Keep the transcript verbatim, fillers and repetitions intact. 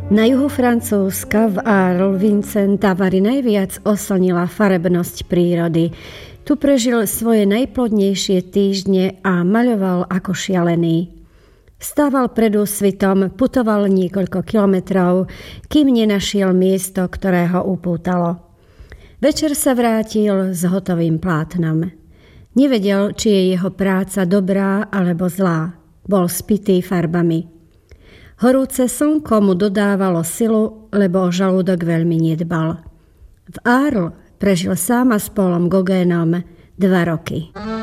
Na juhu Francúzska v Arles Vincenta Vary najviac oslnila farebnosť prírody. Tu prežil svoje najplodnejšie týždne a maľoval ako šialený. Stával pred úsvitom, putoval niekoľko kilometrov, kým nenašiel miesto, ktoré ho upútalo. Večer sa vrátil s hotovým plátnom. Nevedel, či je jeho práca dobrá alebo zlá. Bol spitý farbami. Horúce slnko mu dodávalo silu, lebo o žalúdok veľmi nedbal. V Arles prežil sám a s Paulom Gauguinom dva roky.